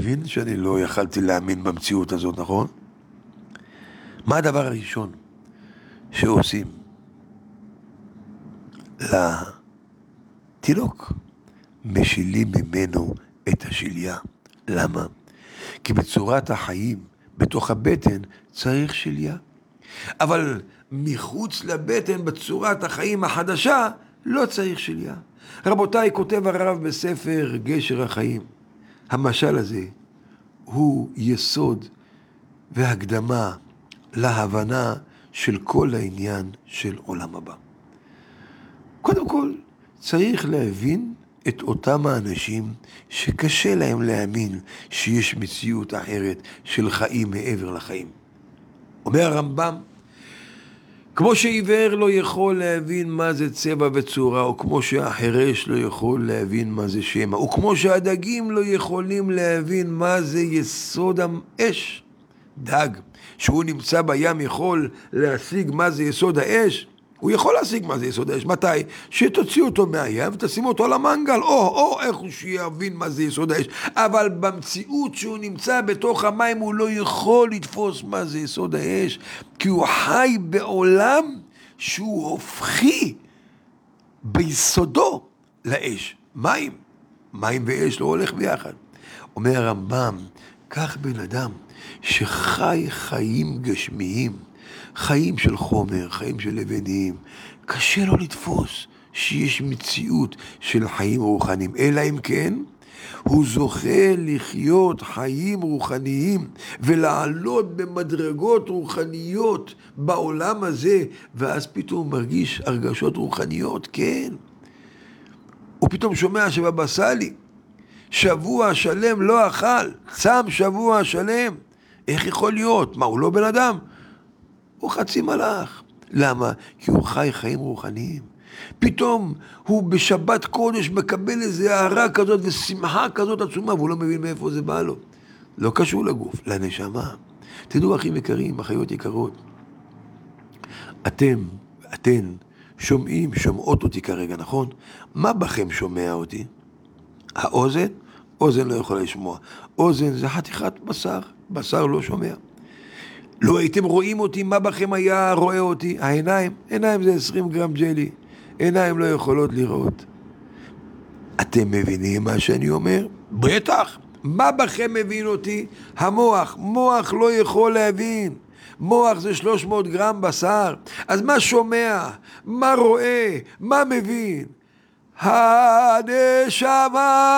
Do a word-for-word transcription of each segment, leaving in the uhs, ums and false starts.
מבין שאני לא יכלתי להאמין במציאות הזאת, נכון? מה הדבר הראשון שעושים לתינוק? משילים ממנו את השליה. למה? כי בצורת החיים, בתוך הבטן, צריך שליה. אבל מחוץ לבטן, בצורת החיים החדשה, לא צריך שליה. רבותיי, כותב הרב בספר גשר החיים, המשל הזה הוא יסוד והקדמה להבנה של כל העניין של עולם הבא. קודם כל, צריך להבין את אותם האנשים שקשה להם להאמין שיש מציאות אחרת של חיים מעבר לחיים. אומר הרמב"ם, כמו שעיוור לא יכול להבין מה זה צבע וצורה, או כמו שהחירש לא יכול להבין מה זה שמע, או כמו שהדגים לא יכולים להבין מה זה יסוד האש. דג, שהוא נמצא בים, יכול להשיג מה זה יסוד האש? הוא יכול להשיג מה זה יסוד האש. מתי? שתוציא אותו מהים ותשים אותו למנגל, או, או איך הוא שיבין מה זה יסוד האש. אבל במציאות שהוא נמצא בתוך המים הוא לא יכול לתפוס מה זה יסוד האש, כי הוא חי בעולם שהוא הופכי ביסודו לאש. מים, מים ואש לא הולך ביחד. אומר הרמב"ם, כך בן אדם שחי חיים גשמיים, חיים של חומר, חיים של לבנים, קשה לו לתפוס שיש מציאות של חיים רוחניים, אלא אם כן הוא זוכה לחיות חיים רוחניים ולעלות במדרגות רוחניות בעולם הזה, ואז פתאום הוא מרגיש הרגשות רוחניות. כן, הוא פתאום שומע שבבא סאלי שבוע שלם לא אכל, צם שבוע שלם. איך יכול להיות? מה, הוא לא בן אדם? הוא חצי מלאך. למה? כי הוא חי חיים רוחניים. פתאום הוא בשבת קודש מקבל איזו הערה כזאת ושמחה כזאת עצומה, והוא לא מבין מאיפה זה בא לו. לא קשור לגוף, לנשמה. תדעו, אחים יקרים, אחיות יקרות, אתם, אתן שומעים, שומעות אותי כרגע, נכון? מה בכם שומע אותי? האוזן? אוזן לא יכולה לשמוע. אוזן זה חתיכת בשר, בשר לא שומע. לא הייתם רואים אותי, מה בכם היה רואה אותי? העיניים, עיניים זה עשרים גרם ג'לי, עיניים לא יכולות לראות. אתם מבינים מה שאני אומר? בטח. מה בכם מבין אותי? המוח, מוח לא יכול להבין. מוח זה שלוש מאות גרם בשר. אז מה שומע? מה רואה? מה מבין? הנשמה,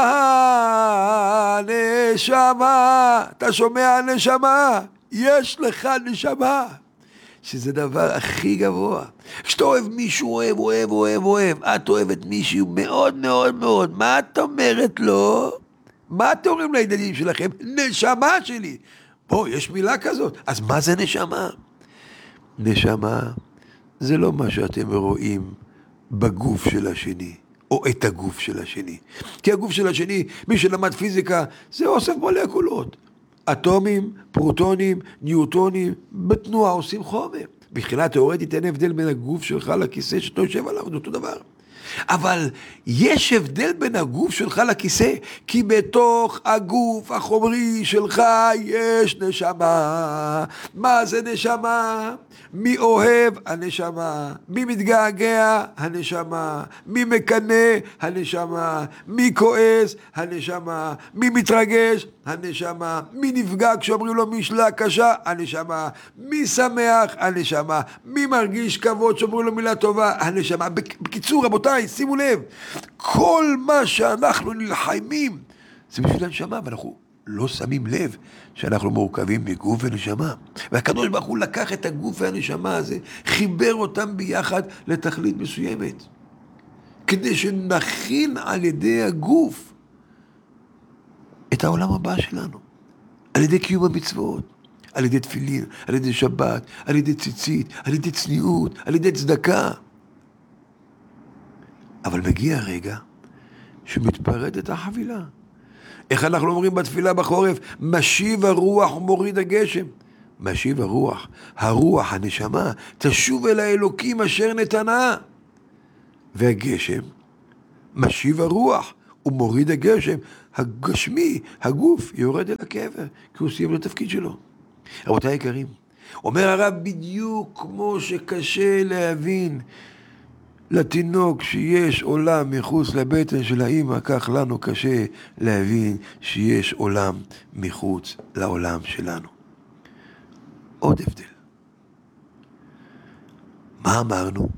הנשמה. אתה שומע הנשמה? יש לך נשמה, שזה דבר הכי גבוה. כשאתה אוהב מישהו, אוהב, אוהב, אוהב, אוהב, את אוהבת מישהו מאוד מאוד מאוד, מה את אומרת לו? מה אתם אומרים לילדים שלכם? נשמה שלי. בוא, יש מילה כזאת. אז מה זה נשמה? נשמה זה לא מה שאתם רואים בגוף של השני, או את הגוף של השני. כי הגוף של השני, מי שלמד פיזיקה, זה אוסף מולקולות. אטומים, פרוטונים, ניוטונים, בתנועה עושים חומר. מבחינה תיאורטית אין הבדל בין הגוף שלך לכיסא שאתה יושב עליו, זה אותו דבר. אבל יש הבדל בין הגוף שלך לכיסא, כי בתוך הגוף החומרי שלך יש נשמה. מה זה נשמה? מי אוהב? הנשמה. מי מתגעגע? הנשמה. מי מקנה? הנשמה. מי כועס? הנשמה. מי מתרגש? הנשמה. מי נפגע כשאומרים לו משלה קשה? הנשמה. מי שמח? הנשמה. מי מרגיש כבוד שאומרים לו מילה טובה? הנשמה. בקיצור, רבותיי, שימו לב, כל מה שאנחנו נלחמים זה בשביל הנשמה, ואנחנו לא שמים לב שאנחנו מורכבים מגוף ונשמה. והקדוש ברוך הוא לקח את הגוף והנשמה הזה, חיבר אותם ביחד לתכלית מסוימת, כדי שנכין על ידי הגוף את העולם הבא שלנו, על ידי קיום המצוות, על ידי תפילין, על ידי שבת, על ידי ציצית, על ידי צניעות, על ידי צדקה. אבל מגיע הרגע שמתפרדת החבילה. איך אנחנו אומרים בתפילה בחורף? משיב הרוח ומוריד הגשם. משיב הרוח, הרוח, הנשמה, תשוב אל האלוקים אשר נתנה. והגשם, משיב הרוח הוא מוריד הגשם, הגשמי, הגוף, יורד אל הקבר, כי הוא סיים לתפקיד שלו. רבותיי היקרים, אומר הרב בדיוק כמו שקשה להבין לתינוק שיש עולם מחוץ לבטן של האמא, כך לנו קשה להבין שיש עולם מחוץ לעולם שלנו. עוד הבדל. מה אמרנו?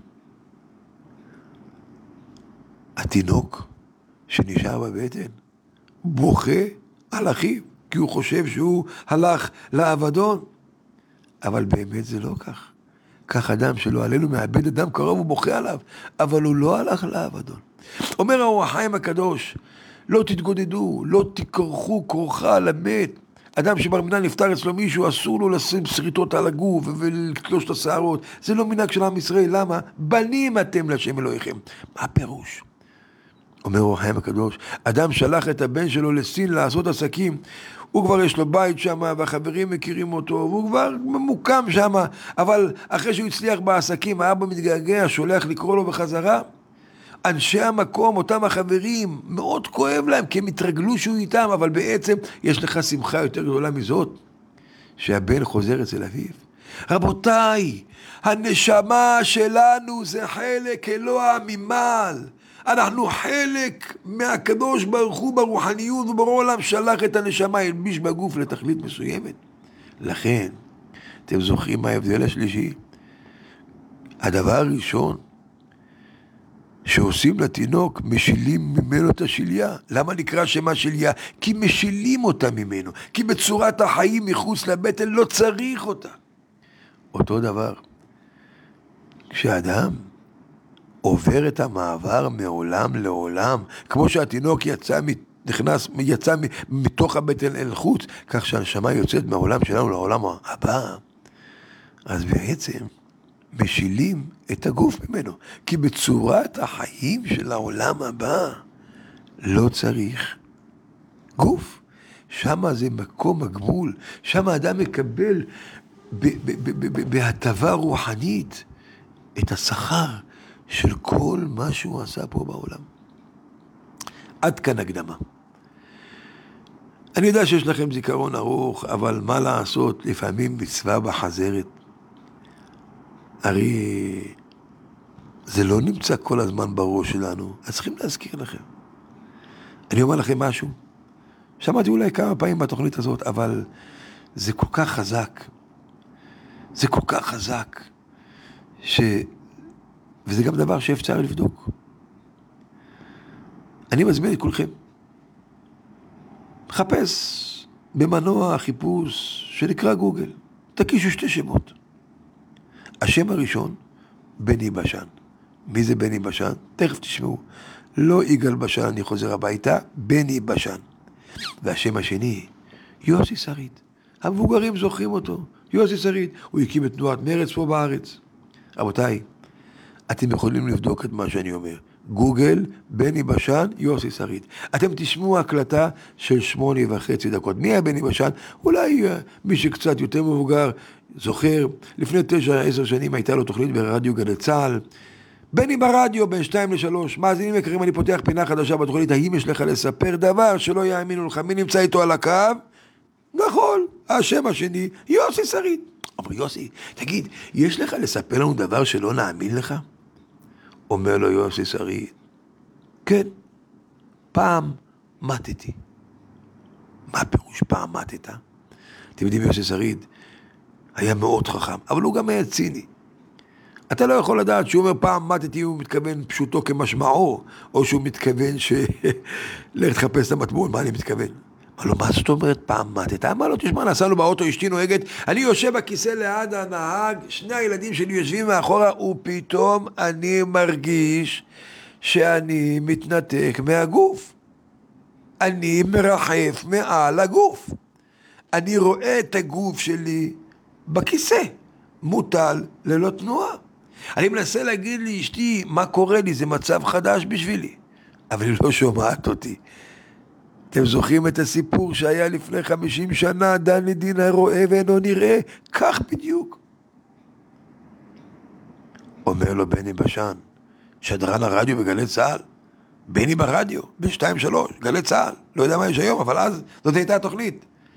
התינוק שנשאר בבטן בוכה על אחיו, כי הוא חושב שהוא הלך לאבדון. אבל באמת זה לא כך. כך אדם שלא עלינו מאבד אדם קרוב, הוא בוכה עליו, אבל הוא לא הלך לאבדון. אומר האור החיים הקדוש, לא תתגודדו, לא תקרחו כורחה על המת. אדם שברמדאן נפטר אצלו מישהו, אסור לו לשים שריטות על הגוף ולתלוש את השערות. זה לא מנהג של עם ישראל. למה? בנים אתם להשם אלוהיכם. מה הפירוש? אומר האור החיים הקדוש, אדם שלח את הבן שלו לסין לעשות עסקים, הוא כבר יש לו בית שם, והחברים מכירים אותו, והוא כבר ממוקם שם, אבל אחרי שהוא הצליח בעסקים, האבא מתגעגע, שולח לקרוא לו בחזרה. אנשי המקום, אותם החברים, מאוד כואב להם, כי הם התרגלו שהוא איתם, אבל בעצם יש לך שמחה יותר גדולה מזאת, שהבן חוזר אצל אביו. רבותיי, הנשמה שלנו זה חלק אלוה ממעל. אנחנו חלק מהקדוש ברוך הוא ברוחניות, ובורא עולם שלח את הנשמה ילביש בגוף לתכלית מסוימת. לכן, אתם זוכרים מה ההבדל השלישי? הדבר הראשון שעושים לתינוק, משילים ממנו את השליה. למה נקרא שמה שליה? כי משילים אותה ממנו, כי בצורת החיים מחוץ לבטן לא צריך אותה. אותו דבר, כשאדם עובר את המעבר מעולם לעולם, כמו שהתינוק יצא, נכנס, יצא מתוך הבטן אל חוץ, כך שהנשמה יוצאת מהעולם שלנו לעולם הבא, אז בעצם משילים את הגוף ממנו, כי בצורת החיים של העולם הבא לא צריך גוף. שם זה מקום הגמול, שם האדם מקבל בהטבה רוחנית את השכר של כל מה שהוא עשה פה בעולם. עד כאן הקדמה. אני יודע שיש לכם זיכרון ארוך, אבל מה לעשות, לפעמים מצווה בחזרת. הרי זה לא נמצא כל הזמן בראש שלנו, אז צריכים להזכיר לכם. אני אומר לכם משהו, שמעתי אולי כמה פעמים בתוכנית הזאת, אבל זה כל כך חזק, זה כל כך חזק, ש... וזה גם דבר שאפשר לבדוק. אני מזמין את כולכם, חפש במנוע החיפוש שנקרא גוגל, תקישו שתי שמות. השם הראשון, בני בשן. מי זה בני בשן? תכף תשמעו. לא יגאל בשן, אני חוזר הביתה, בני בשן. והשם השני, יוסי שריד. המבוגרים זוכרים אותו, יוסי שריד. הוא הקים את תנועת מרץ פה בארץ. רבותיי, אתם יכולים לבדוק את מה שאני אומר. גוגל, בני בשן, יוסי שריד. אתם תשמעו הקלטה של שמונה וחצי דקות. מי היה בני בשן? אולי מי שקצת יותר מבוגר זוכר. לפני תשע, עשר שנים הייתה לו תוכנית ברדיו גלי צה"ל. בני ברדיו, בין שתיים לשלוש. מאזינים יקרים, אני פותח פינה חדשה בתוכנית. האם יש לך לספר דבר שלא יאמינו לך? מי נמצא איתו על הקו? נכון, השם השני, יוסי שריד. אומר יוסי, תגיד, יש לך לספר לנו דבר שלא נאמין לך? אומר לו יוסי שריד, כן, פעם מתתי. מה פירוש פעם מתת? אתם יודעים, יוסי שריד היה מאוד חכם, אבל הוא גם היה ציני. אתה לא יכול לדעת שהוא אומר פעם מתתי, הוא מתכוון פשוטו כמשמעו, או שהוא מתכוון ש... לך תחפש את המטבול, מה אני מתכוון? אמר לו, מה זאת אומרת פעם מתת? אמר לו, תשמע, נסענו באוטו, אשתי נוהגת, אני יושב בכיסא ליד הנהג, שני הילדים שלי יושבים מאחורה, ופתאום אני מרגיש שאני מתנתק מהגוף. אני מרחף מעל הגוף. אני רואה את הגוף שלי בכיסא, מוטל ללא תנועה. אני מנסה להגיד לי, אשתי, מה קורה לי? זה מצב חדש בשבילי. אבל היא לא שומעת אותי. אתם זוכרים את הסיפור שהיה לפני חמישים שנה, דני דין רואה ואינו נראה? כך בדיוק. אומר לו בני בשן, שדרן הרדיו בגלי צה"ל, בני ברדיו, בשתיים שלוש, גלי צהל, לא יודע מה יש היום, אבל אז זאת הייתה התוכנית.